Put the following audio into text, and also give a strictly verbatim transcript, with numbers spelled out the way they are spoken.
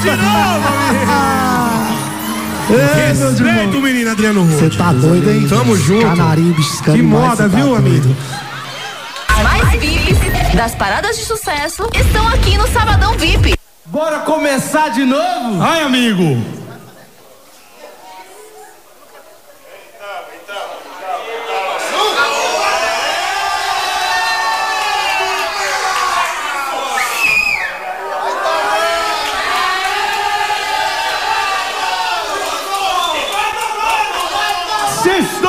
de novo, amigo. Respeita o menino Adriano Rude. Você tá doido, hein? Tamo junto. Canarinho piscando. Que moda, viu, amigo? Mais V I Ps das paradas de sucesso estão aqui no Sabadão V I P. Bora começar de novo? Ai, amigo.